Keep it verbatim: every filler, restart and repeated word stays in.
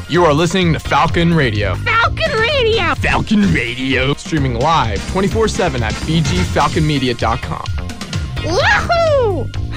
You are listening to Falcon Radio. Falcon Radio! Falcon Radio! Streaming live twenty-four seven at b g falcon media dot com. Yahoo!